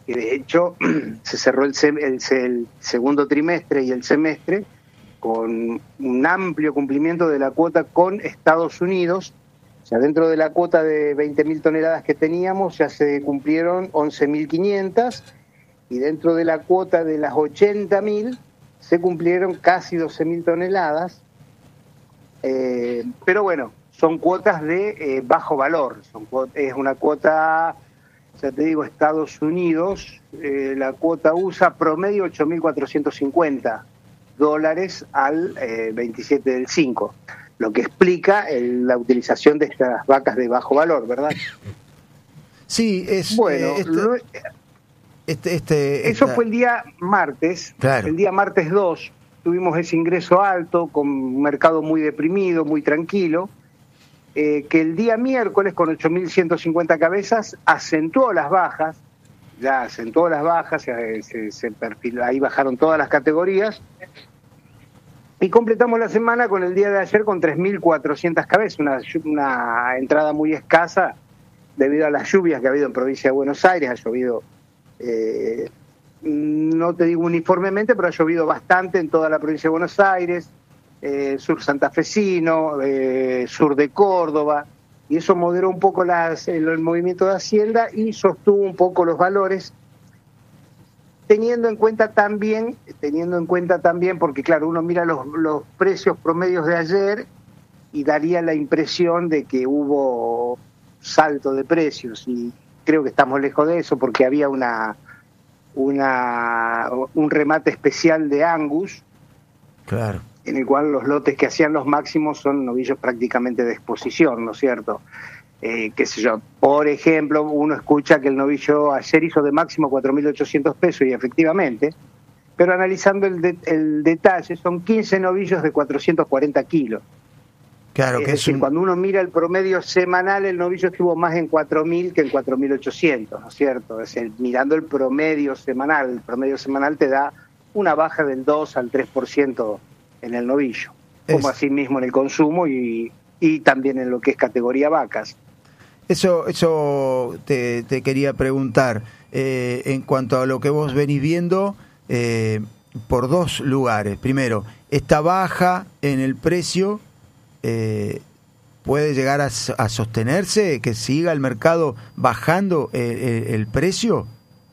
que de hecho se cerró el segundo trimestre y el semestre con un amplio cumplimiento de la cuota con Estados Unidos. O sea, dentro de la cuota de 20.000 toneladas que teníamos ya se cumplieron 11.500 y dentro de la cuota de las 80.000 se cumplieron casi 12.000 toneladas. Pero bueno, son cuotas de bajo valor. Es una cuota, ya te digo, Estados Unidos, la cuota USA promedio $8.450 al 27 del 5, lo que explica la utilización de estas vacas de bajo valor, ¿verdad? Sí, es bueno. Eso fue el día martes. Claro. El día martes 2 tuvimos ese ingreso alto con un mercado muy deprimido, muy tranquilo. Que el día miércoles con 8.150 cabezas acentuó las bajas, se perfiló, ahí bajaron todas las categorías y completamos la semana con el día de ayer con 3.400 cabezas, una entrada muy escasa debido a las lluvias que ha habido en provincia de Buenos Aires. Ha llovido, no te digo uniformemente, pero ha llovido bastante en toda la provincia de Buenos Aires, sur santafesino, sur de Córdoba, y eso moderó un poco el movimiento de Hacienda y sostuvo un poco los valores, teniendo en cuenta también, porque claro, uno mira los precios promedios de ayer y daría la impresión de que hubo salto de precios, y creo que estamos lejos de eso porque había un remate especial de Angus. Claro. En el cual los lotes que hacían los máximos son novillos prácticamente de exposición, ¿no es cierto? Qué sé yo, por ejemplo, uno escucha que el novillo ayer hizo de máximo 4.800 pesos y efectivamente, pero analizando el detalle, son 15 novillos de 440 kilos. Claro, es decir, cuando uno mira el promedio semanal, el novillo estuvo más en 4.000 que en 4.800, ¿no es cierto? Es decir, mirando el promedio semanal te da una baja del 2 al 3% en el novillo, como así mismo en el consumo y también en lo que es categoría vacas. Eso te quería preguntar, en cuanto a lo que vos venís viendo, por dos lugares. Primero, esta baja en el precio puede llegar a sostenerse, que siga el mercado bajando el precio.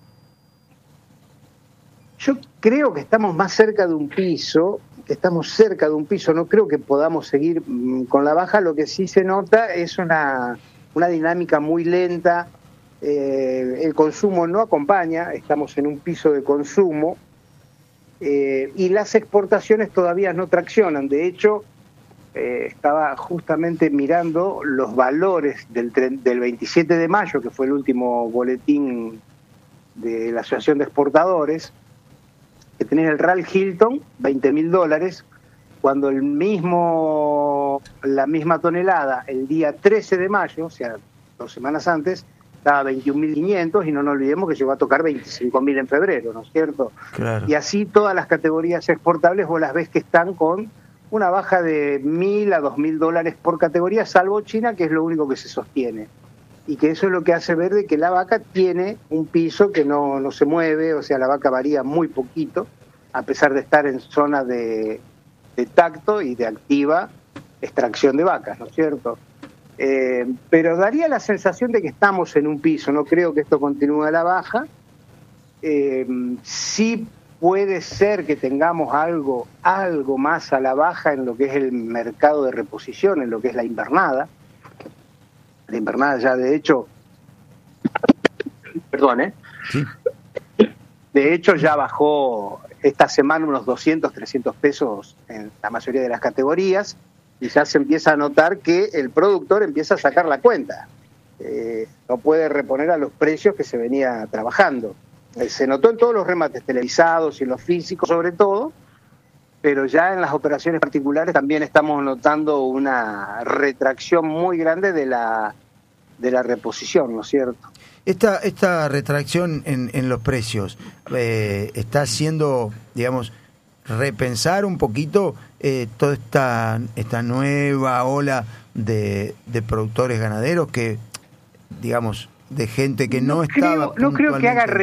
Yo creo que estamos más cerca de un piso, no creo que podamos seguir con la baja. Lo que sí se nota es una dinámica muy lenta, el consumo no acompaña, estamos en un piso de consumo, y las exportaciones todavía no traccionan. De hecho, estaba justamente mirando los valores del 27 de mayo, que fue el último boletín de la Asociación de Exportadores, que tenés el RAL Hilton, $20.000, cuando la misma tonelada el día 13 de mayo, o sea, 2 semanas antes, estaba 21.500 y no nos olvidemos que llegó a tocar 25.000 en febrero, ¿no es cierto? Claro. Y así todas las categorías exportables vos las ves que están con una baja de $1.000 a $2.000 por categoría, salvo China, que es lo único que se sostiene. Y que eso es lo que hace ver de que la vaca tiene un piso que no se mueve, o sea, la vaca varía muy poquito, a pesar de estar en zona de tacto y de activa extracción de vacas, ¿no es cierto? Pero daría la sensación de que estamos en un piso, no creo que esto continúe a la baja. Sí puede ser que tengamos algo más a la baja en lo que es el mercado de reposición, en lo que es la invernada. La invernada ya de hecho, Sí. De hecho ya bajó esta semana unos 200, 300 pesos en la mayoría de las categorías y ya se empieza a notar que el productor empieza a sacar la cuenta. No puede reponer a los precios que se venía trabajando. Se notó en todos los remates televisados y en los físicos sobre todo, pero ya en las operaciones particulares también estamos notando una retracción muy grande de la reposición, ¿no es cierto? Esta retracción en los precios está haciendo, digamos, repensar un poquito toda esta nueva ola de productores ganaderos que, digamos, de gente que no estaba No creo que haga